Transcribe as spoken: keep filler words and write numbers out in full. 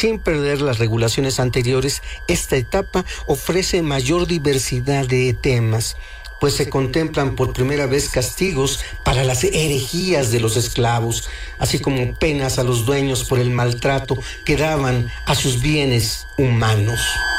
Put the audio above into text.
Sin perder las regulaciones anteriores, esta etapa ofrece mayor diversidad de temas, pues se contemplan por primera vez castigos para las herejías de los esclavos, así como penas a los dueños por el maltrato que daban a sus bienes humanos.